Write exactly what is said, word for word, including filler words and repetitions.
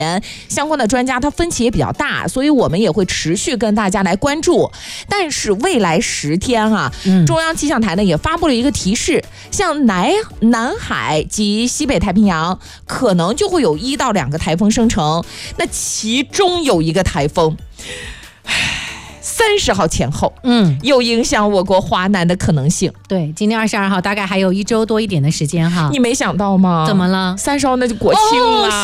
相关的专家他分歧也比较大，所以我们也会持续跟大家来关注。但是未来十天啊，嗯、中央气象台呢也发布了一个提示，像南南海及西北太平洋可能就会有一到两个台风生成，那其中有一个台风。三十号前后，嗯，有影响我国华南的可能性。 对，今天二十二号，大概还有一周多一点的时间哈。 你没想到吗？ 怎么了？ 三十号那就国庆了。哦